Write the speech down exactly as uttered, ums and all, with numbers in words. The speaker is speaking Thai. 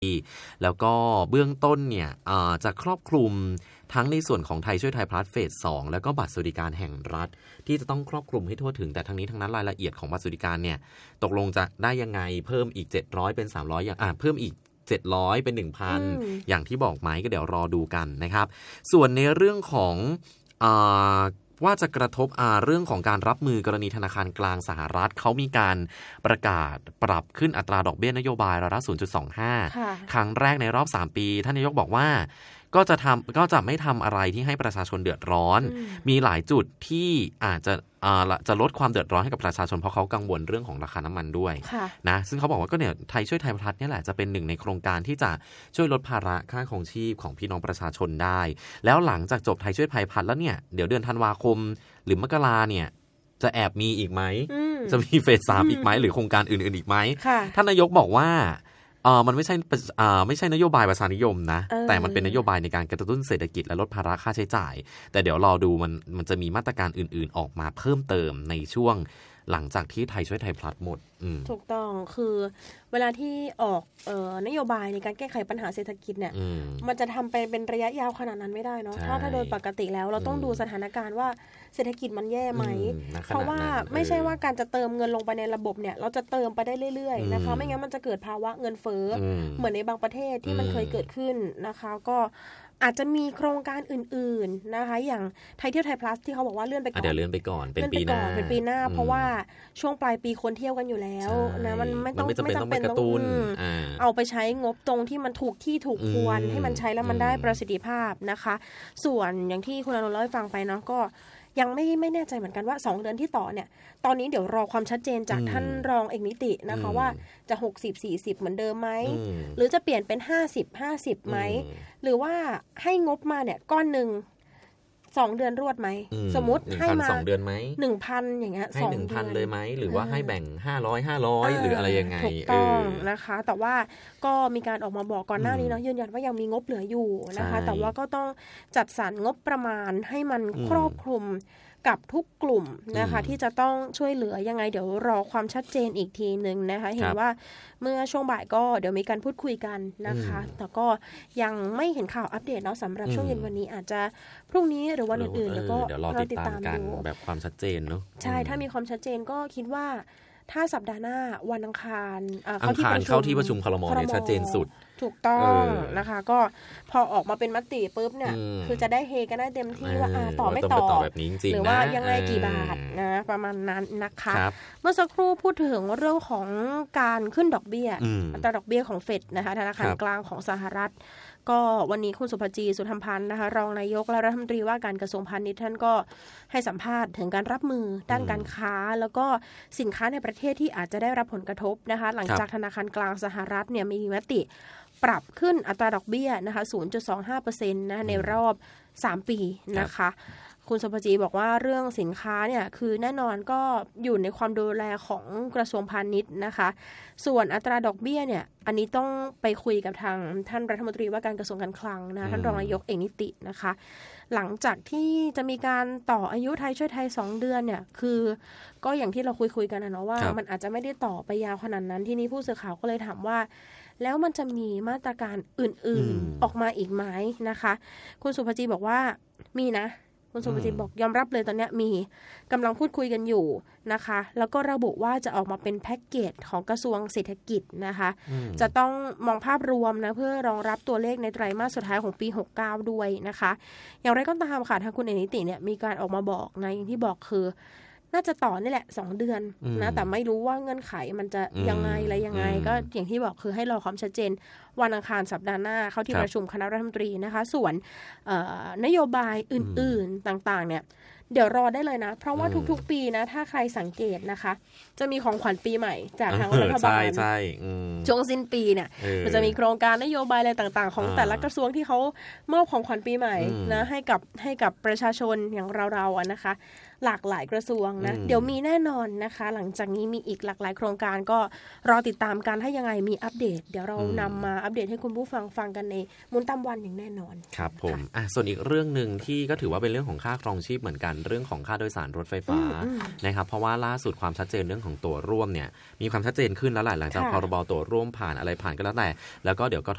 แล้วก็เบื้องต้นเนี่ยจะครอบคลุมทั้งในส่วนของไทยช่วยไทยพลัสเฟสสองแล้วก็บัตรสวัสดิการแห่งรัฐที่จะต้องครอบคลุมให้ทั่วถึงแต่ทั้งนี้ทั้งนั้นรายละเอียดของบัตรสวัสดิการเนี่ยตกลงจะได้ยังไงเพิ่มอีกเจ็ดร้อยเป็นสามร้อยอย่างอ่ะเพิ่มอีกเจ็ดร้อยเป็น หนึ่งพัน อย่างที่บอกไหมก็เดี๋ยวรอดูกันนะครับส่วนในเรื่องของอ่าว่าจะกระทบอ่าเรื่องของการรับมือกรณีธนาคารกลางสหรัฐเขามีการประกาศปรับขึ้นอัตราดอกเบี้ยนโยบายร้อยละ ศูนย์จุดสองห้า ครั้งแรกในรอบสามปีท่านนายกบอกว่าก็จะทำก็จะไม่ทำอะไรที่ให้ประชาชนเดือดร้อนมีหลายจุดที่อาจจะอ่าจะลดความเดือดร้อนให้กับประชาชนเพราะเขากังวลเรื่องของราคาน้ำมันด้วยนะซึ่งเขาบอกว่าก็เนี่ยไทยช่วยไทยพลัสเนี่ยแหละจะเป็นหนึ่งในโครงการที่จะช่วยลดภาระค่าครองชีพของพี่น้องประชาชนได้แล้วหลังจากจบไทยช่วยไทยพลัสแล้วเนี่ยเดี๋ยวเดือนธันวาคมหรือมกราเนี่ยจะแอบมีอีกไหมจะมีเฟสสามอีกไหมหรือโครงการอื่นๆอีกไหมท่านนายกบอกว่าเออมันไม่ใช่อ่าไม่ใช่นโยบายประชานิยมนะแต่มันเป็นนโยบายในการกระตุ้นเศรษฐกิจและลดภาระค่าใช้จ่ายแต่เดี๋ยวรอดูมันมันจะมีมาตรการอื่นๆออกมาเพิ่มเติมในช่วงหลังจากที่ไทยช่วยไทยพลัสหมดถูกต้องคือเวลาที่ออกเอ่อนโยบายในการแก้ไขปัญหาเศรษฐกิจเนี่ยมันจะทำไปเป็นระยะยาวขนาดนั้นไม่ได้เนาะถ้าถ้าโดยปกติแล้วเราต้องดูสถานการณ์ว่าเศรษฐกิจมันแย่ไหมเพราะว่าไม่ใช่ว่าการจะเติมเงินลงไปในระบบเนี่ยเราจะเติมไปได้เรื่อยๆนะคะไม่งั้นมันจะเกิดภาวะเงินเฟ้อเหมือนในบางประเทศที่มันเคยเกิดขึ้นนะคะก็อาจจะมีโครงการอื่นๆนะคะอย่างไทยเที่ยวไทยพลัสที่เขาบอกว่าเลื่อนไปก่อนเดี๋ยวเลื่อนไปก่อนเป็นปีหน้าเป็นปีหน้าเพราะว่าช่วงปลายปีคนเที่ยวกันอยู่แล้วนะมันไม่ต้องไม่จำเป็นต้องเอาไปใช้งบตรงที่มันถูกที่ถูกควรให้มันใช้แล้วมันได้ประสิทธิภาพนะคะส่วนอย่างที่คุณอนุเล่าให้ฟังไปเนาะก็ยังไม่ไม่แน่ใจเหมือนกันว่าสองเดือนที่ต่อเนี่ยตอนนี้เดี๋ยวรอความชัดเจนจากท่านรองเอกนิตินะคะว่าจะหกสิบ สี่สิบเหมือนเดิมไหมหรือจะเปลี่ยนเป็นห้าสิบ ห้าสิบไหมหรือว่าให้งบมาเนี่ยก้อนนึงสองเดือนรวดไหมสมมุติให้มาสองเดือนไหมหนึ่งพัน อย่างเงี้ยให้ หนึ่งพัน เลยไหมหรือว่าให้แบ่งห้าร้อย ห้าร้อยหรืออะไรยังไงถูกต้องนะคะแต่ว่าก็มีการออกมาบอกก่อนหน้านี้เนาะยืนยันว่ายังมีงบเหลืออยู่นะคะแต่ว่าก็ต้องจัดสรรงบประมาณให้มันครอบคลุมกับทุกกลุ่มนะคะที่จะต้องช่วยเหลือยังไงเดี๋ยวรอความชัดเจนอีกทีนึงนะคะเห็นว่าเมื่อช่วงบ่ายก็เดี๋ยวมีการพูดคุยกันนะคะแต่ก็ยังไม่เห็นข่าวอัปเดตเนาะสำหรับช่วงเย็นวันนี้อาจจะพรุ่งนี้หรือวันอื่นๆแล้วก็รอติดตามกันแบบความชัดเจนเนาะใช่ถ้ามีความชัดเจนก็คิดว่าถ้าสัปดาห์หน้าวันอังคารอังคารเข้าที่ประชุมครม.เนี่ยชัดเจนสุดถูกต้องนะคะก็พอออกมาเป็นมติปุ๊บเนี่ยคือจะได้เฮกันได้เต็มที่ว่าต่อไม่ต่อหรือว่ายังไงกี่บาทนะประมาณนั้นนะคะเมื่อสักครู่พูดถึงเรื่องของการขึ้นดอกเบี้ยอัตราดอกเบี้ยของเฟดนะคะธนาคารกลางของสหรัฐก็วันนี้คุณสุภจีสุธรรมพันธ์นะคะรองนายกและรัฐมนตรีว่าการกระทรวงพาณิชย์ท่านก็ให้สัมภาษณ์ถึงการรับมือด้านการค้าแล้วก็สินค้าในประเทศที่อาจจะได้รับผลกระทบนะคะหลังจากธนาคารกลางสหรัฐเนี่ยมีมติปรับขึ้นอัตราดอกเบี้ยนะคะ ศูนย์จุดสองห้าเปอร์เซ็นต์ นะคะในรอบสามปีนะคะคุณสุภจีบอกว่าเรื่องสินค้าเนี่ยคือแน่นอนก็อยู่ในความดูแลของกระทรวงพาณิชย์นะคะส่วนอัตราดอกเบี้ยเนี่ยอันนี้ต้องไปคุยกับทางท่านรัฐมนตรีว่าการกระทรวงการคลังนะท่านรองนายกเอกนิตินะคะหลังจากที่จะมีการต่ออายุไทยช่วยไทยสองเดือนเนี่ยคือก็อย่างที่เราคุยคุยกันนะเนาะว่ามันอาจจะไม่ได้ต่อไปยาวขนาดนั้นที่นี้ผู้สื่อข่าวก็เลยถามว่าแล้วมันจะมีมาตรการอื่นๆออกมาอีกไหมนะคะคุณสุภจีบอกว่ามีนะคุณสุภจิตบอกยอมรับเลยตอนนี้มีกำลังพูดคุยกันอยู่นะคะแล้วก็ระบุว่าจะออกมาเป็นแพ็กเกจของกระทรวงเศรษฐกิจนะคะจะต้องมองภาพรวมนะเพื่อรองรับตัวเลขในไตรมาสสุดท้ายของปีหกสิบเก้าด้วยนะคะอย่างไรก็ตามค่ะทางคุณเอกนิติเนี่ยมีการออกมาบอกนะอย่างที่บอกคือน่าจะต่อนี่แหละสองเดือนนะแต่ไม่รู้ว่าเงื่อนไขมันจะยังไงอะไรยังไงก็อย่างที่บอกคือให้รอความชัดเจนวันอังคารสัปดาห์หน้าเข้าที่ประชุมคณะรัฐมนตรีนะคะส่วนนโยบายอื่นๆต่างๆเนี่ยเดี๋ยวรอได้เลยนะเพราะว่าทุกๆปีนะถ้าใครสังเกตนะคะจะมีของขวัญปีใหม่จากทางรัฐบาลช่วงสิ้นปีเนี่ยมันจะมีโครงการนโยบายอะไรต่างๆของแต่ละกระทรวงที่เขามอบของขวัญปีใหม่นะให้กับให้กับประชาชนอย่างเราๆอ่ะนะคะหลากหลายกระทรวงนะเดี๋ยวมีแน่นอนนะคะหลังจากนี้มีอีกหลากหลายโครงการก็รอติดตามกันถ้ายังไงมีอัปเดตเดี๋ยวเรานำมาอัปเดตให้คุณผู้ฟังฟังกันในมุนตามวันอย่างแน่นอนครับผมอ่ะส่วนอีกเรื่องนึงที่ก็ถือว่าเป็นเรื่องของค่าครองชีพเหมือนกันเรื่องของค่าโดยสารรถไฟฟ้านะครับเพราะว่าล่าสุดความชัดเจนเรื่องของตั๋วร่วมเนี่ยมีความชัดเจนขึ้นแล้วหลังจากพรบตั๋วร่วมผ่านอะไรผ่านก็แล้วแต่แล้วก็เดี๋ยวกท